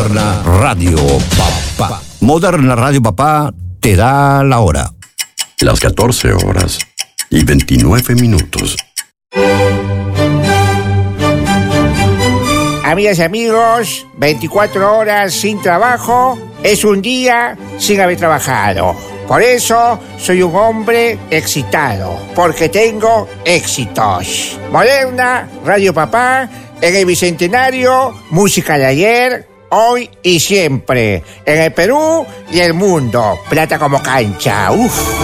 Radio Papá. Moderna Radio Papá te da la hora. Las 14 horas y 29 minutos. Amigas y amigos, 24 horas sin trabajo es un día sin haber trabajado. Por eso soy un hombre excitado, porque tengo éxitos. Moderna Radio Papá, en el Bicentenario, música de ayer, hoy y siempre. En el Perú y el mundo, plata como cancha. Uf.